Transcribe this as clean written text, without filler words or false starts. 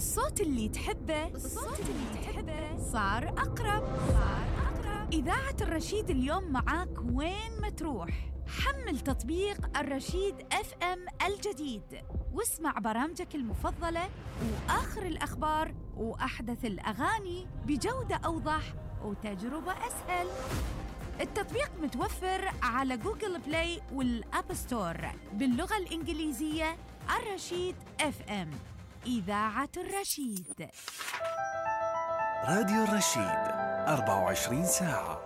الصوت اللي تحبه صار أقرب. إذاعة الرشيد اليوم معاك وين ما تروح. حمل تطبيق الرشيد FM الجديد واسمع برامجك المفضلة وآخر الأخبار وأحدث الأغاني بجودة أوضح وتجربة أسهل. التطبيق متوفر على جوجل بلاي والأب ستور باللغة الإنجليزية. الرشيد FM، إذاعة الرشيد. راديو الرشيد 24 ساعة.